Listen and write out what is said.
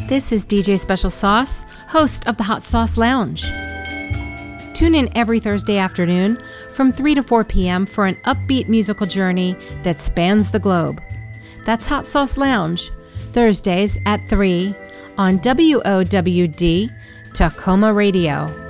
This is DJ Special Sauce, host of the Hot Sauce Lounge. Tune in every Thursday afternoon from 3 to 4 p.m. for an upbeat musical journey that spans the globe. That's Hot Sauce Lounge, Thursdays at 3 on WOWD Tacoma Radio.